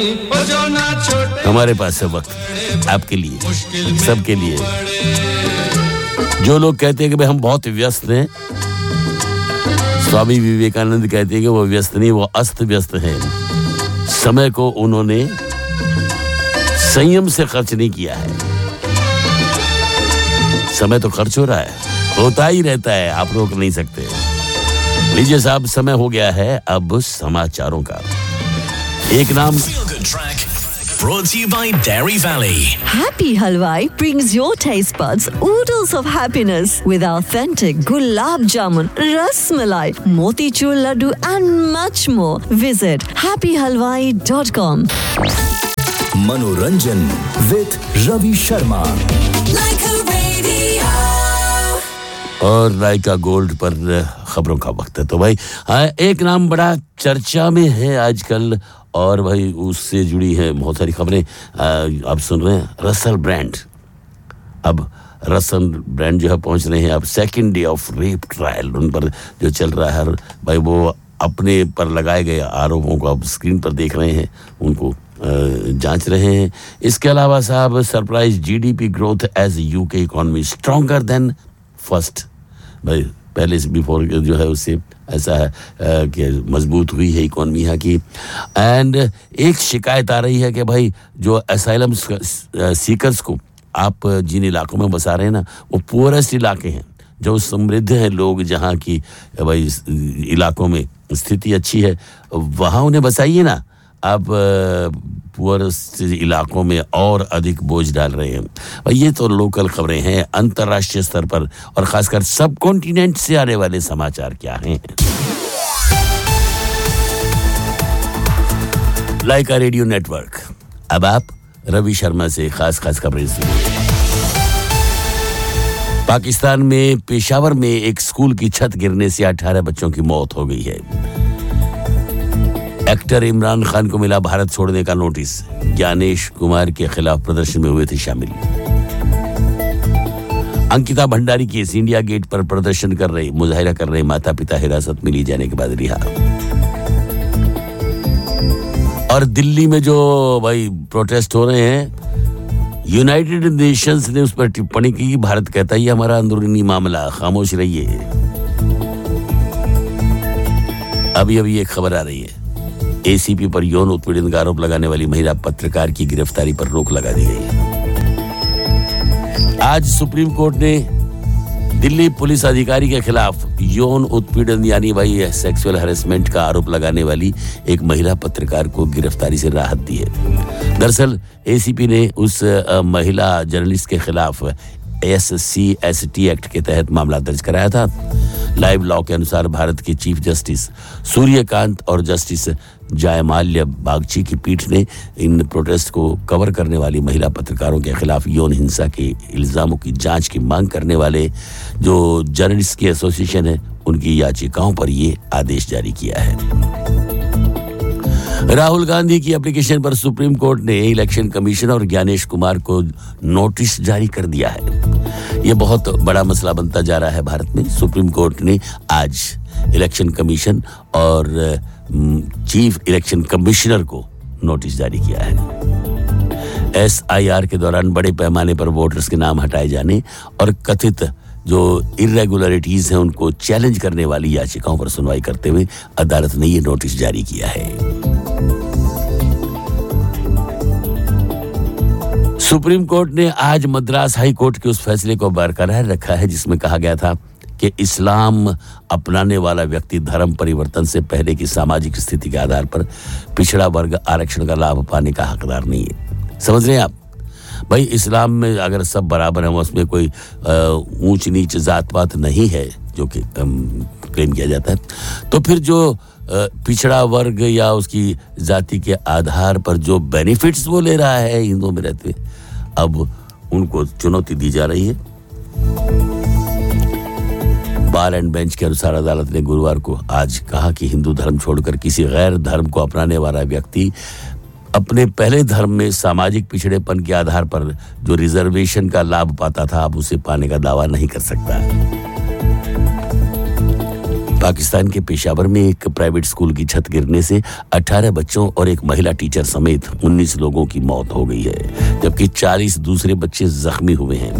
हमारे पास है वक्त आपके लिए, सबके लिए। जो लोग कहते हैं कि भाई हम बहुत व्यस्त हैं, स्वामी विवेकानंद कहते हैं कि वो व्यस्त नहीं, वो अस्त व्यस्त हैं। समय को उन्होंने संयम से खर्च नहीं किया है। समय तो खर्च हो रहा है, होता ही रहता है, आप रोक नहीं सकते। लीजिए साहब, समय हो गया है अब समाचारों का। एक नाम brought to you by Dairy Valley. Happy Halwai brings your taste buds oodles of happiness with authentic gulab jamun, ras malai, motichur laddu and much more. Visit happyhalwai.com. Manoranjan with Ravi Sharma. और लाइका gold पर खबरों का वक्त है। तो भाई एक नाम बड़ा चर्चा में है आजकल, और भाई उससे जुड़ी है बहुत सारी खबरें। आप सुन रहे हैं रसल ब्रांड। अब रसल ब्रांड जो है पहुंच रहे हैं अब second day of rape trial, उन पर जो चल रहा है भाई, वो अपने पर लगाए गए आरोपों को अब स्क्रीन पर देख रहे हैं, उनको जांच रहे हैं। इसके अलावा साहब surprise GDP growth as UK economy stronger than first. भाई पहले से बिफोर जो है उससे ऐसा है कि मजबूत हुई है इकोनॉमी यहाँ की। एंड एक शिकायत आ रही है कि भाई जो असाइलम सीकर्स को आप जिन इलाकों में बसा रहे हैं ना, वो पुअरेस्ट इलाके हैं, जो समृद्ध हैं लोग, जहाँ की भाई इलाकों में स्थिति अच्छी है, वहाँ उन्हें बसाइए ना। आप पुअरेस्ट इलाकों में और अधिक बोझ डाल रहे हैं। भाई ये तो लोकल खबरें हैं। अंतर्राष्ट्रीय स्तर पर और खासकर सब कॉन्टिनेंट से आने वाले समाचार क्या हैं? लाइका रेडियो नेटवर्क। अब आप रवि शर्मा से खास खबरें सुनिए। पाकिस्तान में पेशावर में एक स्कूल की छत गिरने से 18 बच्चों की मौत हो गई है। एक्टर इमरान खान को मिला भारत छोड़ने का नोटिस, ज्ञानेश कुमार के खिलाफ प्रदर्शन में हुए थे शामिल। Ankita Bhandari case, India gate पर प्रदर्शन कर रहे, मुजाहिरा कर रहे माता पिता हिरासत में लिए जाने के बाद रिहा। और दिल्ली में जो भाई प्रोटेस्ट हो रहे हैं, यूनाइटेड नेशंस ने उस पर टिप्पणी की, भारत कहता है ये हमारा अंदरूनी मामला, खामोश रहिए। अभी एक खबर आ रही है, एसीपी पर यौन उत्पीड़न का आरोप लगाने वाली महिला पत्रकार की गिरफ्तारी पर रोक लगा दी गई है। आज सुप्रीम कोर्ट ने दिल्ली पुलिस अधिकारी के खिलाफ यौन उत्पीड़न यानी भाई सेक्सुअल हैरेसमेंट का आरोप लगाने वाली एक महिला पत्रकार को गिरफ्तारी से राहत दी है। दरअसल एसीपी ने उस महिला जर्नलिस्ट के खिलाफ SCST एक्ट के तहत मामला दर्ज कराया था। लाइव लॉ के अनुसार भारत के चीफ जस्टिस सूर्यकांत और जस्टिस जयमाल्या बागची की पीठ ने इन प्रोटेस्ट को कवर करने वाली महिला पत्रकारों के खिलाफ यौन हिंसा के इल्जामों की जांच की मांग करने वाले जो जर्नलिस्ट की एसोसिएशन है, उनकी याचिकाओं पर ये आदेश जारी किया है। राहुल गांधी की एप्लीकेशन पर सुप्रीम कोर्ट ने इलेक्शन कमीशन और ज्ञानेश कुमार को नोटिस जारी कर दिया है। यह बहुत बड़ा मसला बनता जा रहा है भारत में। सुप्रीम कोर्ट ने आज इलेक्शन कमीशन और चीफ इलेक्शन कमिश्नर को नोटिस जारी किया है। SIR के दौरान बड़े पैमाने पर वोटर्स के नाम हटाए जाने और कथित जो इरेगुलरिटीज हैं उनको चैलेंज करने वाली याचिकाओं पर सुनवाई करते हुए अदालत ने यह नोटिस जारी किया है। सुप्रीम कोर्ट ने आज मद्रास हाई कोर्ट के उस फैसले को बरकरार रखा है जिसमें कहा गया था कि इस्लाम अपनाने वाला व्यक्ति धर्म परिवर्तन से पहले की सामाजिक स्थिति के आधार पर पिछड़ा वर्ग आरक्षण का लाभ पाने का हकदार नहीं है। समझ रहे हैं आप? भाई इस्लाम में अगर सब बराबर हैं, उसमें कोई ऊंच नीच जात पात नहीं है जो कि क्लेम किया जाता है, तो फिर जो पिछड़ा वर्ग या उसकी जाति के आधार पर जो बेनिफिट्स वो ले रहा है हिंदुओं में रहते हुए, अब उनको चुनौती दी जा रही है। बार एंड बेंच के अनुसार अदालत ने गुरुवार को आज कहा कि हिंदू धर्म छोड़कर किसी गैर धर्म को अपनाने वाला व्यक्ति अपने पहले धर्म में सामाजिक पिछड़ेपन के आधार पर जो रिजर्वेशन का लाभ पाता था, अब उसे पाने का दावा नहीं कर सकता। पाकिस्तान के पेशावर में एक प्राइवेट स्कूल की छत गिरने से 18 बच्चों और एक महिला टीचर समेत 19 लोगों की मौत हो गई है, जबकि 40 दूसरे बच्चे जख्मी हुए हैं।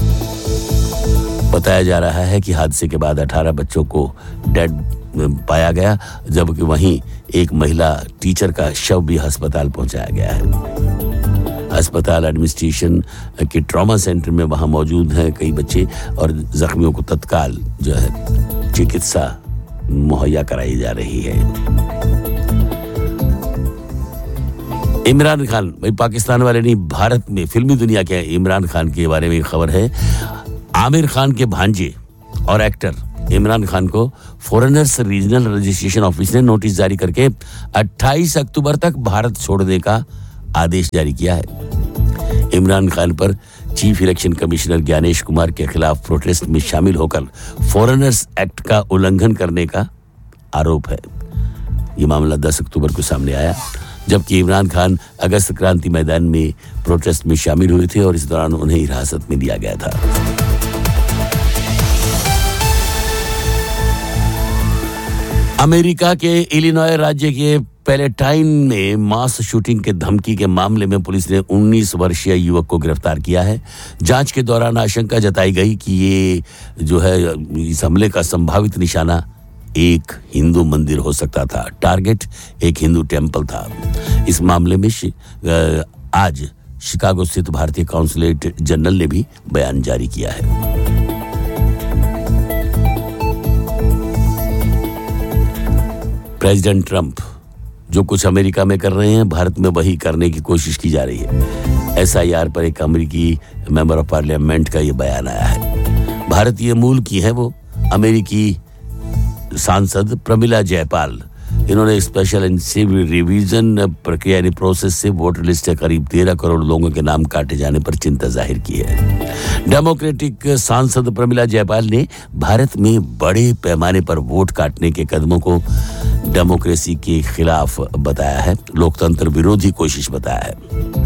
बताया जा रहा है कि हादसे के बाद 18 बच्चों को डेड पाया गया, जबकि वहीं एक महिला टीचर का शव भी अस्पताल पहुंचाया गया है। अस्पताल एडमिनिस्ट्रेशन के ट्रॉमा सेंटर में वहां मौजूद हैं कई बच्चे और जख्मियों को तत्काल जो है चिकित्सा मुहैया कराई जा रही है। इमरान खान, भाई पाकिस्तान वाले नहीं, भारत में फिल्मी दुनिया के इमरान खान के बारे में खबर है। आमिर खान के भांजे और एक्टर इमरान खान को फॉरेनर्स रीजनल रजिस्ट्रेशन ऑफिस ने नोटिस जारी करके 28 अक्टूबर तक भारत छोड़ने का आदेश जारी किया है। इमरान खान पर chief election commissioner Gyanesh Kumar के खिलाफ प्रोटेस्ट में शामिल होकर फॉरेनर्स एक्ट का उल्लंघन करने का आरोप है। ये मामला 10 अक्टूबर को सामने आया, जबकि इमरान खान अगस्त क्रांति मैदान में प्रोटेस्ट में शामिल हुए थे और इस दौरान उन्हें हिरासत में लिया गया था। अमेरिका के इलिनॉय राज्य के पैलेटाइन में मास शूटिंग के धमकी के मामले में पुलिस ने 19 वर्षीय युवक को गिरफ्तार किया है। जांच के दौरान आशंका जताई गई कि ये जो है इस हमले का संभावित निशाना एक हिंदू मंदिर हो सकता था। टारगेट एक हिंदू टेम्पल था। इस मामले में आज शिकागो स्थित भारतीय काउंसलेट जनरल ने भी बयान जारी किया है। प्रेसिडेंट ट्रंप जो कुछ अमेरिका में कर रहे हैं, भारत में वही करने की कोशिश की जा रही है। एसआईआर पर एक अमेरिकी मेंबर ऑफ पार्लियामेंट का ये बयान आया है। भारतीय मूल की है वो अमेरिकी सांसद प्रमिला जयपाल। इन्होंने स्पेशल रिवीजन प्रक्रिया यानी प्रोसेस से वोटर लिस्ट से करीब 13 करोड़ लोगों के नाम काटे जाने पर चिंता जाहिर की है। डेमोक्रेटिक सांसद प्रमिला जयपाल ने भारत में बड़े पैमाने पर वोट काटने के कदमों को डेमोक्रेसी के खिलाफ बताया है, लोकतंत्र विरोधी कोशिश बताया है।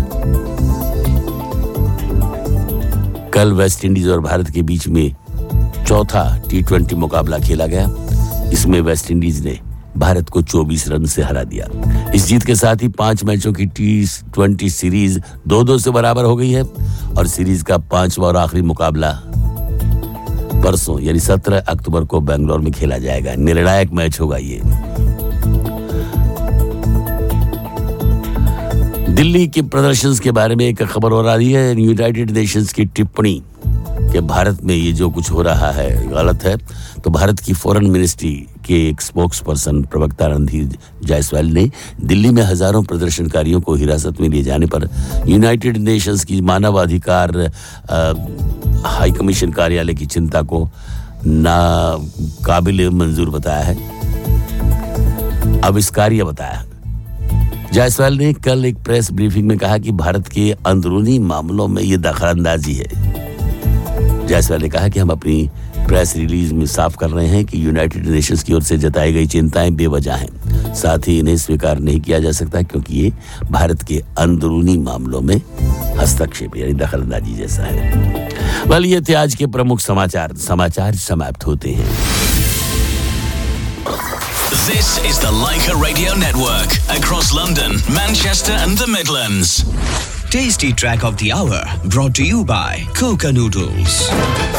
कल वेस्ट इंडीज और भारत के बीच में चौथा T20 मुकाबला खेला गया। इसमें वेस्ट इंडीज ने भारत को 24 रन से हरा दिया। इस जीत के साथ ही 5 मैचों की T20 सीरीज 2-2 से बराबर हो गई है और सीरीज का 5वां और आखिरी मुकाबला परसों यानी 17 अक्टूबर को बेंगलोर में खेला जाएगा। निर्णायक मैच होगा ये। दिल्ली के प्रदर्शन के बारे में एक खबर हो रही है। यूनाइटेड नेशंस की टिप्पणी कि भारत में ये जो कुछ हो रहा है गलत है, तो भारत की फॉरेन मिनिस्ट्री के एक स्पोक्स पर्सन प्रवक्ता रणधीर जायसवाल ने दिल्ली में हजारों प्रदर्शनकारियों को हिरासत में लिए जाने पर यूनाइटेड नेशंस की मानवाधिकार हाई कमीशन कार्यालय की चिंता को नाकाबिल मंजूर बताया है, अविस्कार्य बताया। जायसवाल ने कल एक प्रेस ब्रीफिंग में कहा कि भारत के अंदरूनी मामलों में ये दखलंदाजी है। जायसवाल ने कहा कि हम अपनी प्रेस रिलीज में साफ कर रहे हैं कि यूनाइटेड नेशंस की ओर से जताई गई चिंताएं बेवजह हैं। साथ ही इन्हें स्वीकार नहीं किया जा सकता क्योंकि ये भारत के अंदरूनी मामलों में हस्तक्षेप यानी दखलंदाजी जैसा है। वाल ये थे आज के प्रमुख समाचार समाप्त होते हैं। This is the Leica Radio Network across London, Manchester and the Midlands. Tasty track of the hour brought to you by Coca Noodles.